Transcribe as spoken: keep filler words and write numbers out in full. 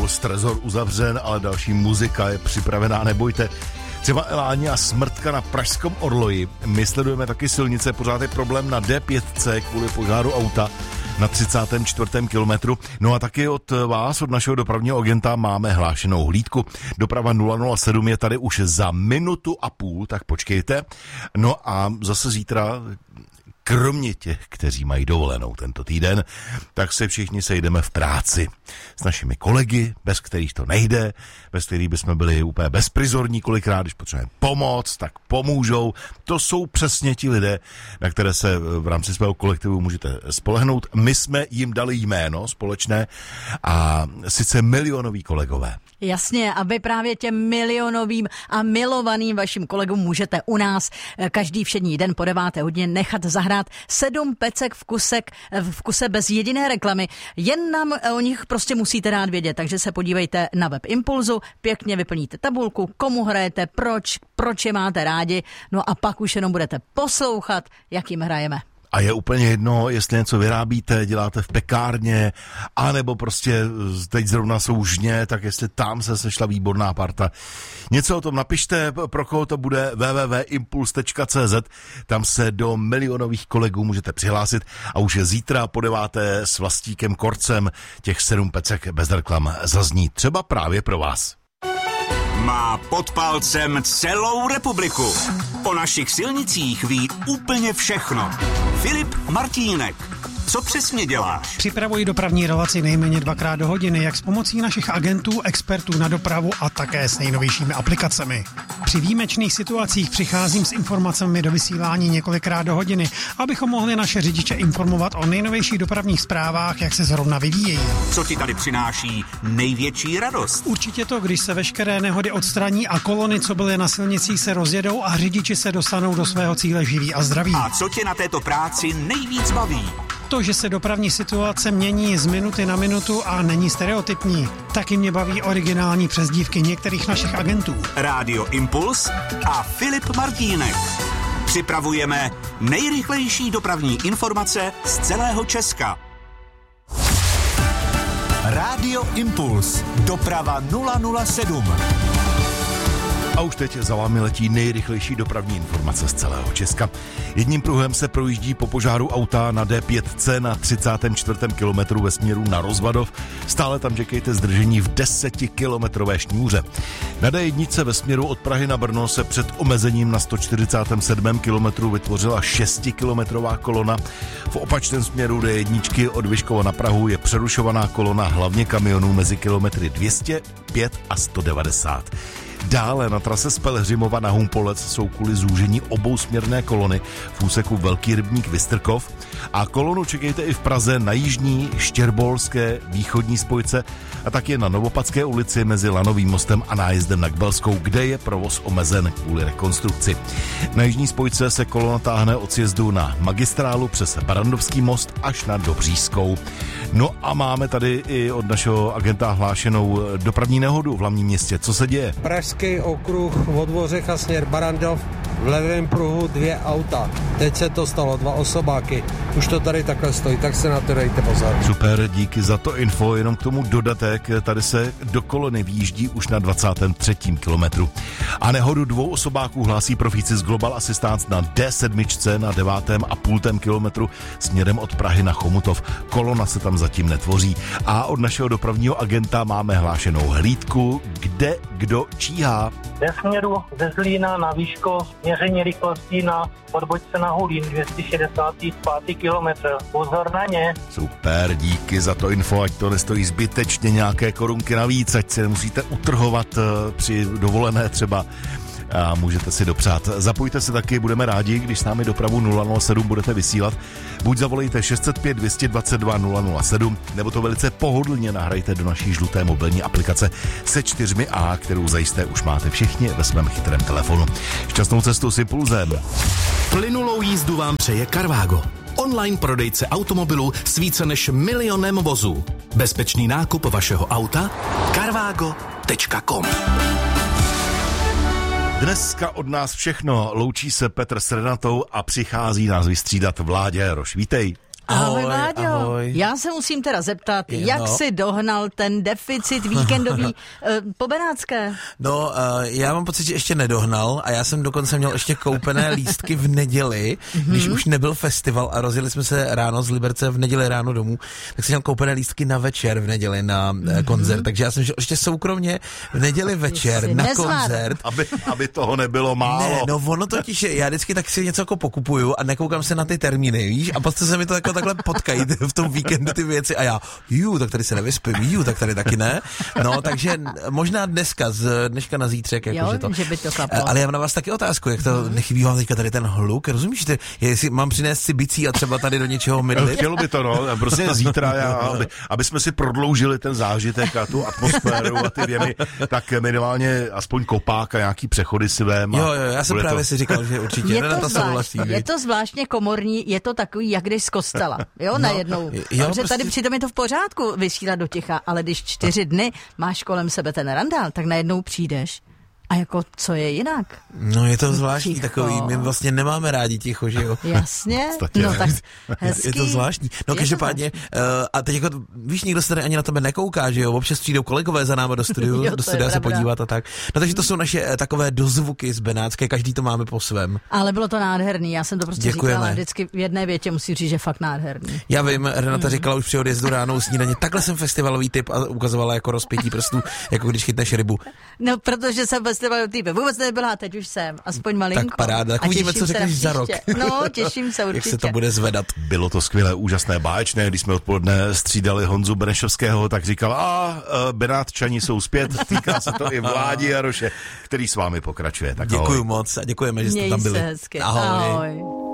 letos trezor uzavřen, ale další muzika je připravená, nebojte. Třeba Eláni a smrtka na pražském Orloji. My sledujeme taky silnice, pořád je problém na D pět C kvůli požáru auta na třicátém čtvrtém kilometru. No a taky od vás, od našeho dopravního agenta, máme hlášenou hlídku. Doprava nula nula sedm je tady už za minutu a půl, tak počkejte. No a zase zítra, kromě těch, kteří mají dovolenou tento týden, tak se všichni sejdeme v práci s našimi kolegy, bez kterých to nejde, bez kterých bychom byli úplně bezprizorní kolikrát, když potřebujeme pomoc, tak pomůžou. To jsou přesně ti lidé, na které se v rámci svého kolektivu můžete spolehnout. My jsme jim dali jméno společné a sice milionoví kolegové. Jasně, aby právě těm milionovým a milovaným vašim kolegům můžete u nás každý všední den po deváté hodině nechat zahrát sedm pecek v, kusek, v kuse bez jediné reklamy. Jen nám o nich prostě musíte dát vědět, takže se podívejte na web Impulzu, pěkně vyplníte tabulku, komu hrajete, proč, proč je máte rádi, no a pak už jenom budete poslouchat, jak jim hrajeme. A je úplně jedno, jestli něco vyrábíte, děláte v pekárně, anebo prostě teď zrovna jsou žně, tak jestli tam se sešla výborná parta. Něco o tom napište, pro koho to bude w w w tečka impuls tečka c z, tam se do milionových kolegů můžete přihlásit a už je zítra po deváté s Vlastíkem Korcem těch sedm pecek bez reklam zazní třeba právě pro vás. Má pod palcem celou republiku. O našich silnicích ví úplně všechno. Filip Martínek. Co přesně děláš? Připravuji dopravní relaci nejméně dvakrát do hodiny, jak s pomocí našich agentů, expertů na dopravu a také s nejnovějšími aplikacemi. Při výjimečných situacích přicházím s informacemi do vysílání několikrát do hodiny, abychom mohli naše řidiče informovat o nejnovějších dopravních zprávách, jak se zrovna vyvíjejí. Co ti tady přináší největší radost? Určitě to, když se veškeré nehody odstraní a kolony, co byly na silnicích, se rozjedou a řidiči se dostanou do svého cíle živí a zdraví. A co tě na této práci nejvíc baví? To, že se dopravní situace mění z minuty na minutu a není stereotypní, taky mě baví originální přezdívky některých našich agentů. Rádio Impuls a Filip Martínek. Připravujeme nejrychlejší dopravní informace z celého Česka. Rádio Impuls. Doprava nula nula sedm. A už teď za vámi letí nejrychlejší dopravní informace z celého Česka. Jedním pruhem se projíždí po požáru auta na D pět C na třicátém čtvrtém kilometru ve směru na Rozvadov. Stále tam čekejte zdržení v desetikilometrové šňůře. Na D jedna ve směru od Prahy na Brno se před omezením na sto čtyřicátém sedmém kilometru vytvořila šestikilometrová kolona. V opačném směru D jedna od Vyškova na Prahu je přerušovaná kolona hlavně kamionů mezi kilometry dvě stě pět a sto devadesát. Dále na trase z Pelhřimova na Humpolec jsou kvůli zúžení obousměrné kolony v úseku Velký rybník Vystrkov a kolonu čekejte i v Praze na jižní Štěrbolské východní spojce a taky na Novopadské ulici mezi Lanovým mostem a nájezdem na Kbelskou, kde je provoz omezen kvůli rekonstrukci. Na jižní spojce se kolona táhne od sjezdu na magistrálu přes Barandovský most až na Dobřížskou. No a máme tady i od našeho agenta hlášenou dopravní nehodu v hlavním městě. Co se děje? Pražský okruh od Dvořech a směr Barandov, v levém pruhu dvě auta. Teď se to stalo, dva osobáky. Už to tady takhle stojí, tak se na to dejte pozor. Super, díky za to info, jenom k tomu dodatek, tady se do kolony výjíždí už na dvacátém třetím kilometru. A nehodu dvou osobáků hlásí profíci z Global Assistance na D sedm na devátém a půltém kilometru směrem od Prahy na Chomutov. Kolona se tam zatím netvoří. A od našeho dopravního agenta máme hlášenou hlídku, kde kdo číhá. Ve směru ze Zlína na Výškov měření rychlosti na odbočce na Hulín dvě stě šedesát pět kilometrů. Pozor na ně. Super, díky za to info, ať to nestojí zbytečně nějaké korunky navíc, ať se nemusíte utrhovat při dovolené třeba a můžete si dopřát. Zapojte se taky, budeme rádi, když s námi dopravu nula nula sedm budete vysílat. Buď zavolejte šest set pět dvě dvacet dva nula nula sedm, nebo to velice pohodlně nahrajte do naší žluté mobilní aplikace se čtyřmi A, kterou zajisté už máte všichni ve svém chytrém telefonu. Šťastnou cestu s Impulzem. Plynulou jízdu vám přeje Carvago. Online prodejce automobilů s více než milionem vozů. Bezpečný nákup vašeho auta carvago tečka com. Dneska od nás všechno. Loučí se Petr s Renatou a přichází nás vystřídat Vláďa Jaroš. Vítej. Ahoj, Vláďo. Ahoj. Já se musím teda zeptat, no. jak jsi dohnal ten deficit víkendový uh, po Benátské? No, uh, já mám pocit, že ještě nedohnal a já jsem dokonce měl ještě koupené lístky v neděli, když už nebyl festival a rozjeli jsme se ráno z Liberce v neděli ráno domů, tak jsem měl koupené lístky na večer v neděli na uh, koncert, takže já jsem šel ještě soukromně v neděli večer na koncert. Aby, aby toho nebylo málo. Ne, no ono totiž je, já vždycky tak si něco jako pokupuju a nekoukám se na ty termíny, víš, a prostě se mi to jako takhle potkají v tom víkendu ty věci a já, jú, tak tady se nevyspím, jú, tak tady taky ne. No, takže možná dneska, z dneška na zítřek, jako jo, že to. Že by to klaplo. Ale já mám na vás taky otázku, jak to nechybí vám teďka tady ten hluk, rozumíš ty, jestli mám přinést si bicí a třeba tady do něčeho mydlit? Chtělo by to, no, prostě zítra, já, aby, aby jsme si prodloužili ten zážitek a tu atmosféru a ty věmy, tak minimálně aspoň kopák a nějaký přechody si vem. Jo, jo, já jsem právě to... si říkal, že určitě. Je to, to, zvláštní, je to zvláštně komorní, je to takový, jak když z kostela, jo, no, najednou. Jo, protože prostě... tady přitom je to v pořádku vysílat do ticha, ale když čtyři dny máš kolem sebe ten randál, tak najednou přijdeš. A jako, co je jinak? No je to zvláštní ticho. Takový, my vlastně nemáme rádi ticho, že jo? Jasně, no tak hezký. Je to zvláštní. No každopádně, uh, a teď jako, víš, nikdo se tady ani na tebe nekouká, že jo? Občas přijdou kolegové za náma do studiu, jo, do studia se podívat a tak. No takže to jsou naše uh, takové dozvuky z Benátské, každý to máme po svém. Ale bylo to nádherný, já jsem to prostě Děkujeme. říkala vždycky v jedné větě, musím říct, že fakt nádherný. Já vím, Renata mm. říkala už při odjezdu ránou snídaně, takhle jsem festivalový typ a ukazovala jako rozpětí prstů, jako když chytneš rybu. No, protože jsem festivalový typ. Vůbec nebyla, teď už jsem, aspoň malinko. Tak paráda, tak uvidíme, co řekneš za rok. No, těším se určitě. Jak se to bude zvedat. Bylo to skvělé, úžasné, báječné, když jsme odpoledne střídali Honzu Benešovského, tak říkal, a Benátčani jsou zpět, týká se to i Vládi Jaroše, který s vámi pokračuje. Tak děkuju ahoj. moc a děkujeme, že jste Měj tam byli. Se hezky. Ahoj. Ahoj.